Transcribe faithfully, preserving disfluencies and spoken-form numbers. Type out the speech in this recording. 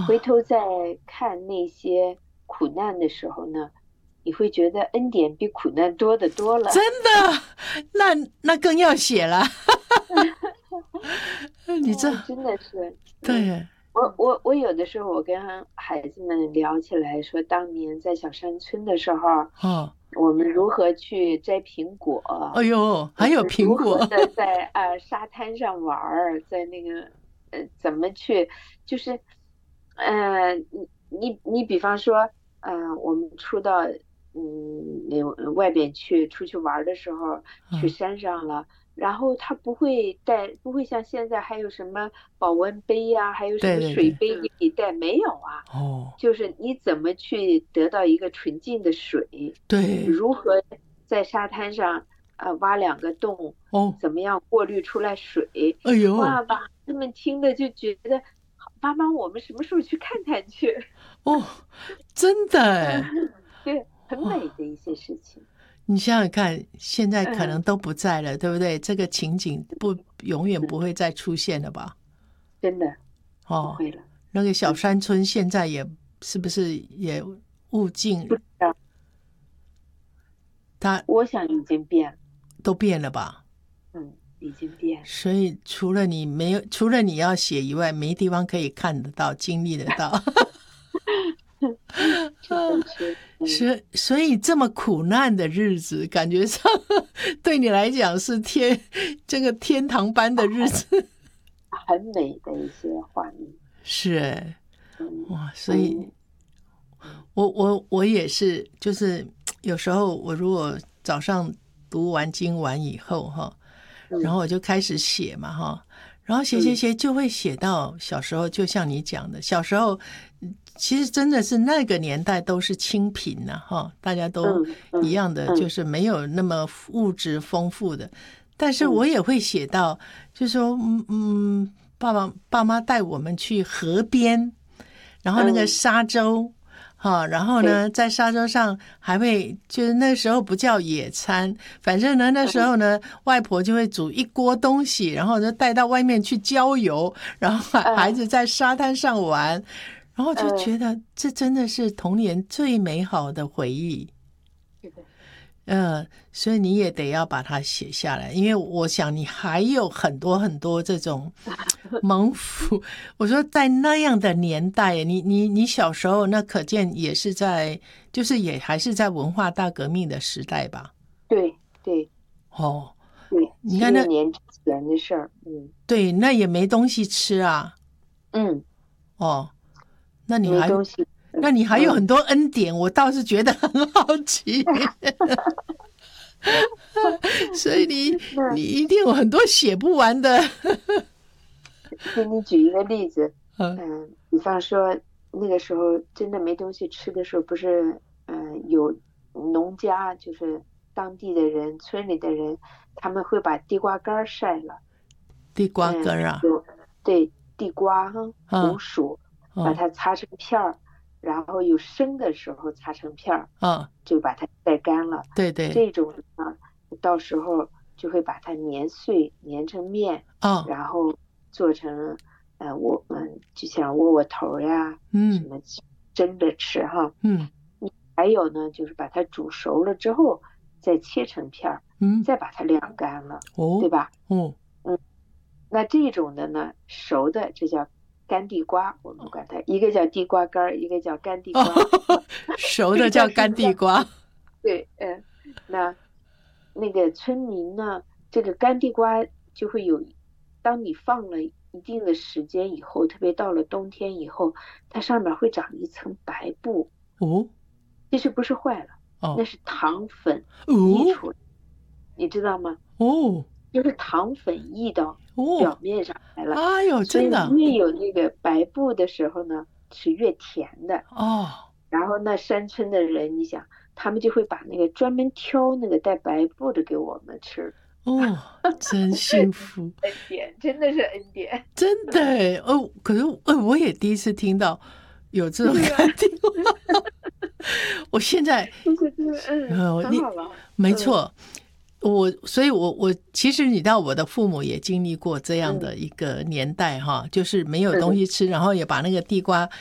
回头再看那些苦难的时候呢，你会觉得恩典比苦难多得多了。 真的，那那更要写了。你这、 哦、真的是对、 嗯、我我我有的时候我跟孩子们聊起来说，当年在小山村的时候， 哦， 我们如何去摘苹果， 哎呦，还有苹如何果。 的在呃沙滩上玩儿，在那个呃怎么去，就是呃你你你比方说呃我们出到嗯那外边去出去玩的时候，去嗯， 山上了。然后他不会带，不会像现在还有什么保温杯呀、还有什么对对对， 水杯给你带，没有啊。 哦， 就是你怎么去得到一个纯净的水， 对， 如何在沙滩上呃挖两个洞， 哦， 怎么样过滤出来水？ 哎呦， 哇，把他们听的就觉得，妈妈，我们什么时候去看看去？ 哦，真的哎。 嗯，对，很美的一些事情。 你想想看，现在可能嗯， 都不在了，对不对？这个情景不永远不嗯， 会再出现了吧？ 真的不哦， 会了。 那个小嗯， 山村现在也是不是也物不尽， 知道， 它我想已经变了。 都变了吧？ 嗯，已经变了。 所以除了你没有，除了你要写以外，没地方可以看得到、经历得到。 真的是，嗯， 所所以这么苦难的日子，感觉上对你来讲是天这个天堂般的日子。 很美的一些画面。 是哎， 嗯哇！所以嗯嗯我我我也是，就是有时候我如果早上读完经完以后哈，然后嗯我就开始写嘛哈，然后写写嗯写就会写到小时候，就像你讲的，小时候其实真的是那个年代都是清贫呐哈，大家都嗯嗯一样的，就嗯是没有那么物质丰富的，但是我嗯也会写到，就说嗯嗯，爸爸爸妈带我们去河边。然后那个嗯， 沙洲，哈，然后对， 呢，在沙洲上还会，就是那时候不叫野餐，反正呢，那时嗯候呢，外婆就会煮一锅东西，然后就带到外面去郊游，然后孩嗯子在沙滩上玩，然后就嗯， 觉得这真的是童年最美好的回忆。 是的，是的。 嗯，所以你也得要把它写下来，因为我想你还有很多很多这种蒙福。我说在那样的年代，你你你小时候那可见也是在，就是也还是在文化大革命的时代吧？ 对对哦， 对，七你看那十年之前的事儿。嗯对，那也没东西吃啊。 嗯， 哦，那你还没东西。 那你还有嗯， 很多恩典，我倒是觉得很好奇。所以你那你一定有很多写不完的。 给你举一个例子。 嗯， 嗯，比方说那个时候真的没东西吃的时候，不是嗯有农家，就是当地的人、村里的人，他们会把地瓜干儿晒了。 地瓜根嗯， 啊， 有对地瓜哈嗯红薯，把嗯它擦成片儿，然后有生的时候擦成片儿， 嗯， 就把它晒干了。 对对， 这种呢，到时候就会把它碾碎，碾成面， 哦， 然后做成呃窝嗯，就像窝窝头呀，什嗯么蒸着吃哈。 嗯还有呢，就是把它煮熟了之后，再切成片儿， 嗯， 再把它晾干了，对哦吧？ 哦， 嗯。那这种的呢，熟的这叫干地瓜，我们管它一个叫地瓜干儿，一个叫干地哦， 瓜。 熟这个的叫干叫什么叫？ 地瓜。 对，嗯，那那个村民呢，这个干地瓜就会有，当你放了一定的时间以后，特别到了冬天以后，它上面会长一层白布， 哦其实不是坏了，那哦是糖粉溢哦出来，你知道吗？ 哦就是糖粉溢到表哦， 面上来了， 哎呦， 所以真的越有那个白布的时候呢，是越甜的。 哦然后那山村的人，你想，他们就会把那个专门挑那个带白布的给我们吃。 哦，真幸福， 恩典，真的是恩典。 真的耶哦。可是呃，我也第一次听到有这种对吧？ 干地瓜。我现在就是这个，嗯， 呃，你很好玩。嗯没错，我所以我，我其实你知道，我的父母也经历过这样的嗯一个年代哈，就是没有东嗯西吃，然后也把那个地瓜